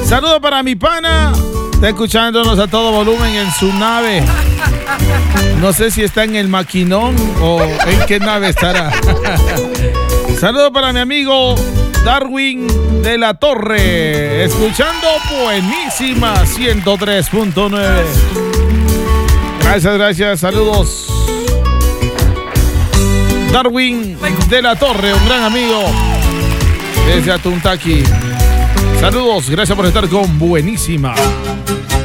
Saludos para mi pana. Está escuchándonos a todo volumen en su nave. No sé si está en el maquinón o en qué nave estará. Saludos para mi amigo Darwin de la Torre. Escuchando buenísima 103.9. Gracias. Saludos. Darwin de la Torre, un gran amigo desde Atuntaqui. Saludos, gracias por estar con buenísima.